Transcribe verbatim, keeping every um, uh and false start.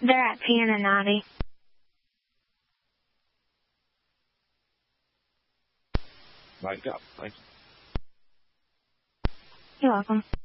They're at Pianonati. Right up. Thank you. You're welcome.